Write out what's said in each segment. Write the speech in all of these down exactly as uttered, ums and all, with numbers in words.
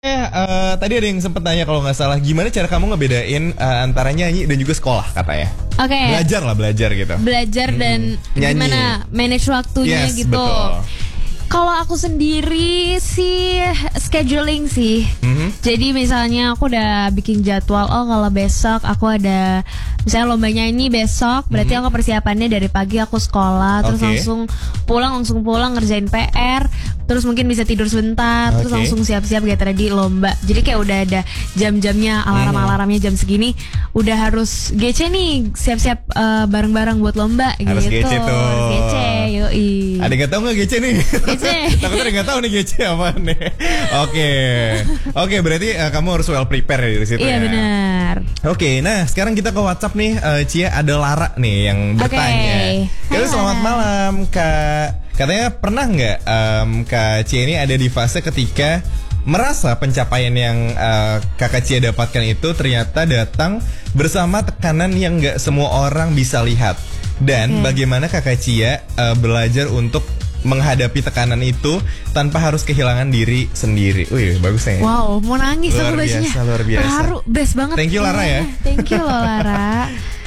Uh, tadi ada yang sempat tanya kalau nggak salah, gimana cara kamu ngebedain uh, antara nyanyi dan juga sekolah katanya? Oke. Okay. Belajar lah, belajar gitu. Belajar hmm. dan nyanyi. Gimana manage waktunya yes, gitu. Betul. Kalau aku sendiri sih scheduling sih. Mm-hmm. Jadi misalnya aku udah bikin jadwal, oh kalau besok aku ada misalnya lomba nyanyi besok, berarti mm-hmm. aku persiapannya dari pagi aku sekolah, terus okay. langsung pulang langsung pulang ngerjain P R, terus mungkin bisa tidur sebentar, okay. terus langsung siap-siap kayak tadi lomba. Jadi kayak udah ada jam-jamnya, alarm-alarmnya jam segini, udah harus G C nih, siap-siap uh, bareng-bareng buat lomba harus gitu. G C tuh. G C, yoi. Ada nggak tahu nggak G C nih? G C. Takutnya nggak tahu nih G C apa nih. Oke, oke berarti uh, kamu harus well prepare ya di situ. Iya ya? benar. Oke, okay, nah sekarang kita ke WhatsApp nih, uh, Cia, ada Lara nih yang bertanya. Okay. Halo, selamat malam Kak. Katanya pernah nggak um, Kak Cia ini ada di fase ketika merasa pencapaian yang uh, Kakak Cia dapatkan itu ternyata datang bersama tekanan yang nggak semua orang bisa lihat. Dan okay. bagaimana Kakak Cia uh, belajar untuk menghadapi tekanan itu tanpa harus kehilangan diri sendiri. Wih, bagus nih. Wow, mau nangis luar aku biasa, bacanya. luar biasa. Haru, best banget. Thank you Lara ya. Thank you loh Lara.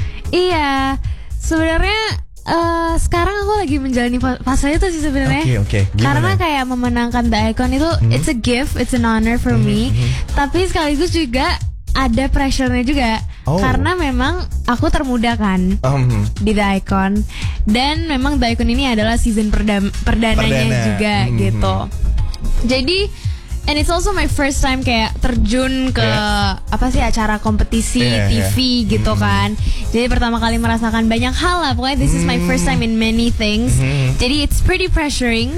Iya, sebenarnya uh, sekarang aku lagi menjalani fase itu sih sebenarnya. Oke, okay, oke. Okay. Karena kayak memenangkan The Icon itu hmm. it's a gift, it's an honor for hmm. me. Hmm. Tapi sekaligus juga ada pressure-nya juga. Oh. Karena memang aku termuda kan um. di The Icon. Dan memang The Icon ini adalah season perda- perdananya Perdana. juga mm-hmm. gitu. Jadi and it's also my first time kayak terjun ke yeah. apa sih acara kompetisi yeah, T V yeah. gitu mm-hmm. kan. Jadi pertama kali merasakan banyak hal lah. Pokoknya this mm-hmm. is my first time in many things. Mm-hmm. Jadi it's pretty pressuring.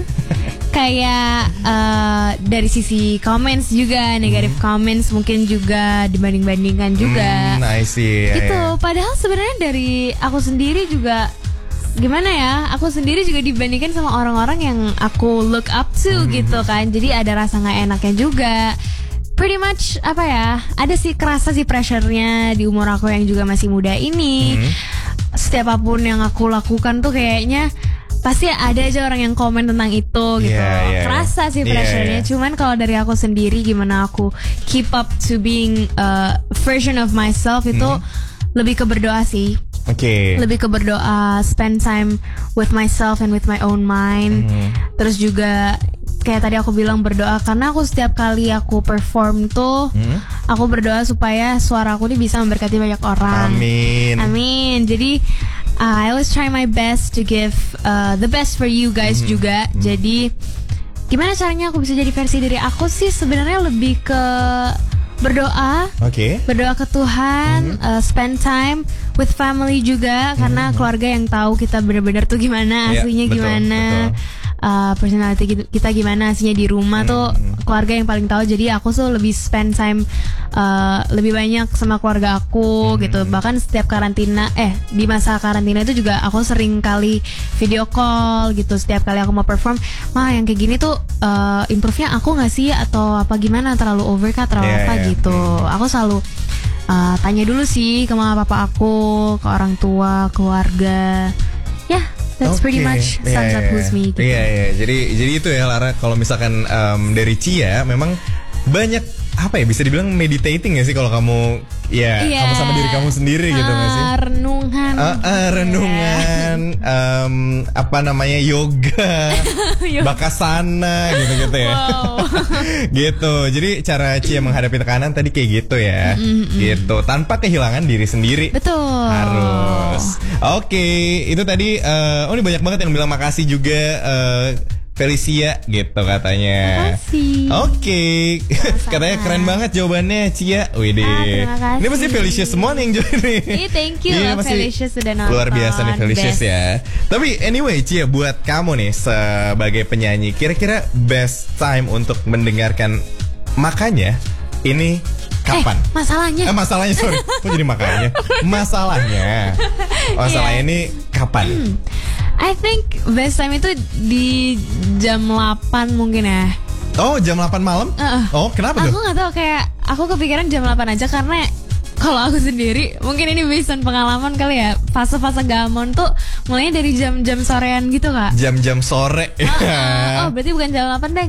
Kayak uh, dari sisi comments juga, negative hmm. comments mungkin juga dibanding-bandingkan juga. Hmm, I see. Gitu. Yeah, yeah. Padahal sebenarnya dari aku sendiri juga gimana ya? Aku sendiri juga dibandingkan sama orang-orang yang aku look up to hmm. gitu kan. Jadi ada rasa nggak enaknya juga. Pretty much apa ya? Ada sih kerasa sih pressure-nya di umur aku yang juga masih muda ini. Hmm. Setiap apapun yang aku lakukan tuh kayaknya pasti ada aja orang yang komen tentang itu gitu. Yeah, yeah, kerasa sih pressure-nya. Yeah, yeah. Cuman kalau dari aku sendiri gimana aku keep up to being a version of myself itu mm. lebih ke berdoa sih. Oke. Okay. Lebih ke berdoa, spend time with myself and with my own mind. Mm. Terus juga kayak tadi aku bilang berdoa karena aku setiap kali aku perform tuh mm. aku berdoa supaya suara aku nih bisa memberkati banyak orang. Amin. Amin. Jadi Uh, I always try my best to give uh, the best for you guys mm-hmm. juga. Mm-hmm. Jadi gimana caranya aku bisa jadi versi diri aku sih sebenarnya lebih ke berdoa, okay. berdoa ke Tuhan, mm-hmm. uh, spend time with family juga mm-hmm. karena keluarga yang tahu kita benar-benar tuh gimana aslinya yeah, betul, gimana. Betul. Uh, personality kita gimana aslinya di rumah hmm. tuh keluarga yang paling tahu. Jadi aku tuh lebih spend time uh, lebih banyak sama keluarga aku hmm. gitu. Bahkan setiap karantina eh di masa karantina itu juga aku sering kali video call gitu. Setiap kali aku mau perform, mah yang kayak gini tuh uh, improve-nya aku nggak sih atau apa gimana, terlalu over kah, terlalu yeah, apa yeah. gitu. Aku selalu uh, tanya dulu sih ke mama papa aku, ke orang tua, keluarga. Ya. Yeah. That's okay. pretty much sums yeah, up yeah, who's me gitu. Iya, yeah, yeah. Jadi jadi itu ya Lara, kalau misalkan um, dari Cia memang banyak apa ya, bisa dibilang meditating ya sih kalau kamu ya yeah. kamu sama diri kamu sendiri uh, gitu nggak sih? Renungan. Uh, uh, renungan, yeah. um, apa namanya yoga, bakasana gitu-gitu ya. Wow. Gitu. Jadi cara Cia menghadapi tekanan tadi kayak gitu ya, mm-hmm. gitu tanpa kehilangan diri sendiri. Betul. Harus. Oke, okay. Itu tadi. Uh, oh ini banyak banget yang bilang makasih juga. Uh, Felicia gitu katanya. Makasih. Oke. Okay. Katanya keren banget jawabannya Cia. Widih. Ah, terima kasih. Ini pasti Felicia semua nih yang join nih. Iya, thank you yeah, lah Felicia sudah nonton. Luar biasa nih Felicia ya. Tapi anyway Cia, buat kamu nih sebagai penyanyi, kira-kira best time untuk mendengarkan makanya ini kapan? Eh, masalahnya. Eh, masalahnya sorry. Kok jadi makanya? Masalahnya. Masalahnya yeah. ini kapan? Hmm. I think best time itu di jam delapan mungkin ya. Oh, jam delapan malam? Uh-uh. Oh, kenapa aku tuh? Aku gak tahu, kayak aku kepikiran jam delapan aja karena kalau aku sendiri, mungkin ini based on pengalaman kali ya, fase-fase gamon tuh mulainya dari jam-jam sorean gitu Kak. Jam-jam sore. Uh-uh. Oh, berarti bukan jam delapan, Deng.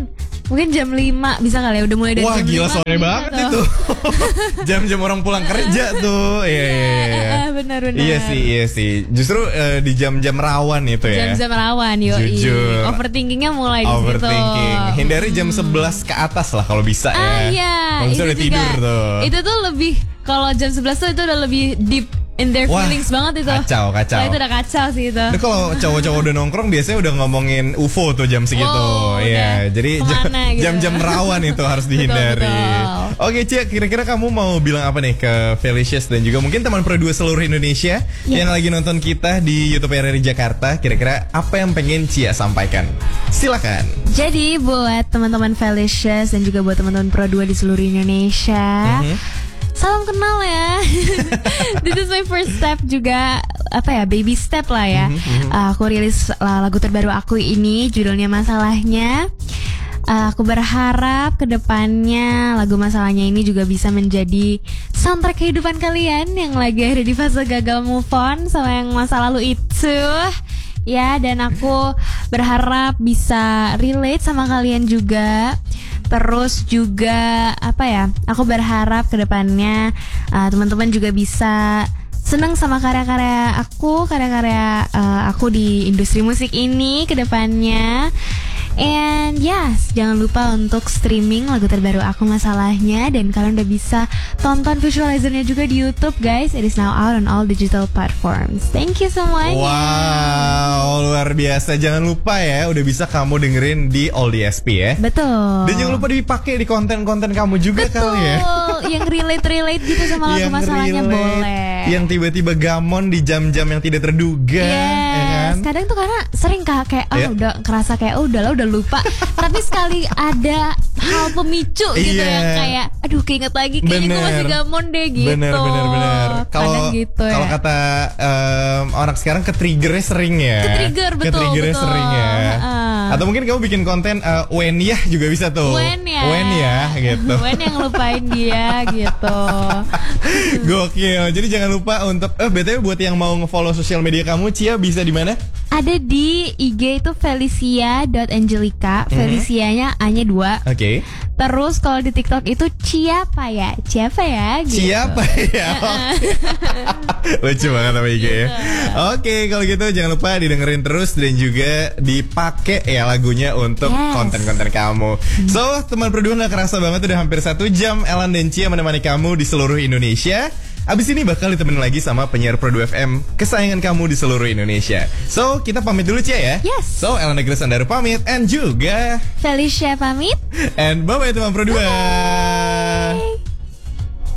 Mungkin jam lima bisa kali ya, udah mulai dari Wah, jam gila lima. sore banget itu. Jam-jam orang pulang kerja tuh. Iya, iya, iya. Benar-benar. Iya sih, iya sih. Justru uh, di jam-jam rawan itu ya. Jam-jam rawan, yoi. Jujur. Overthinkingnya mulai di situ. Overthinking. Hindari jam sebelas ke atas lah kalau bisa ya. Ah iya. Kalau bisa itu udah juga. tidur tuh. Itu tuh lebih, kalau jam sebelas tuh itu udah lebih deep in their Wah, feelings banget itu. kacau, kacau. Nah, itu udah kacau sih itu. Itu kalau cowok-cowok udah nongkrong biasanya udah ngomongin U F O tuh jam segitu. Oh, Iya, jadi jam- kemana gitu. jam-jam rawan itu harus dihindari. Betul, betul. Oke, Cia, kira-kira kamu mau bilang apa nih ke Felicious dan juga mungkin teman Pro dua seluruh Indonesia Yeah. yang lagi nonton kita di YouTube R R I Jakarta? Kira-kira apa yang pengen Cia sampaikan? Silakan. Jadi buat teman-teman Felicious dan juga buat teman-teman Pro dua di seluruh Indonesia, Mhm. salam kenal ya. This is my first step juga, apa ya, baby step lah ya. Uh, aku rilis uh, lagu terbaru aku ini, judulnya Masalahnya. Uh, aku berharap kedepannya lagu Masalahnya ini juga bisa menjadi soundtrack kehidupan kalian yang lagi ada di fase gagal move on sama yang masa lalu itu. Ya, dan aku berharap bisa relate sama kalian juga. Terus juga apa ya, aku berharap kedepannya uh, teman-teman juga bisa seneng sama karya-karya aku, karya-karya uh, aku di industri musik ini kedepannya. And yes, jangan lupa untuk streaming lagu terbaru aku Masalahnya. Dan kalian udah bisa tonton visualizernya juga di YouTube, guys. It is now out on all digital platforms. Thank you semuanya. Wow, luar biasa. Jangan lupa ya, udah bisa kamu dengerin di All D S P ya. Betul. Dan jangan lupa dipakai di konten-konten kamu juga Betul. kali ya. Yang relate-relate gitu sama lagu Yang Masalahnya relate, boleh. Yang tiba-tiba gamon di jam-jam yang tidak terduga, Yes. ya kan? Kadang tuh karena sering kak kayak oh Iya. udah kerasa kayak oh udah lah udah lupa. Tapi sekali ada hal pemicu gitu Iya. yang kayak aduh keinget lagi kayaknya gue masih gamon deh gitu. Bener, bener, bener. Kalau Kadang gitu ya. kalau kata um, orang sekarang ketriggernya sering ya. Ketrigger, betul, Ketriggernya betul. sering ya. Heeh. Atau mungkin kamu bikin konten uh, when ya juga bisa tuh. When ya. When ya gitu. When yang lupain dia gitu. Gokil. Jadi jangan lupa untuk eh B T W buat yang mau nge-follow sosial media kamu, Cia bisa di mana? Ada di I G itu felicia.angelica. Felicianya A-nya dua. Oke. Terus kalau di TikTok itu Ciapa ya? Ciapa ya? Gitu. Siapa ya? Lucu banget sama I G ya. Oke, kalau gitu jangan lupa didengerin terus dan juga dipakai ya lagunya untuk Yes. konten-konten kamu. So, teman berdua nggak kerasa banget udah hampir satu jam Elan dan Cia menemani kamu di seluruh Indonesia. Abis ini bakal ditemenin lagi sama penyiar Pro dua F M kesayangan kamu di seluruh Indonesia. So, kita pamit dulu Cia ya. Yes. So, Elan Negeri Sandaru pamit and juga Felicia pamit. and bye-bye teman Pro dua.